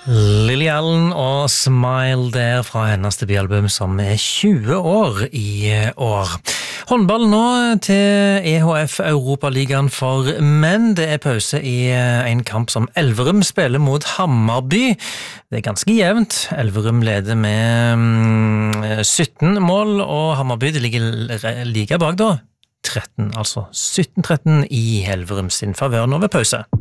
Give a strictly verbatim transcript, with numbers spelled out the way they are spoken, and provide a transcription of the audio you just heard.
Lily Allen og Smile der fra hennes debutalbum som er tjue år i år. Håndball nå til E H F Europaligaen for menn. Det er pause i en kamp som Elverum spiller mot Hammarby. Det er ganske jevnt. Elverum leder med sytten mål, og Hammarby det ligger like bak da. tretten, altså sytten tretten i Elverum sin favør nå ved pause.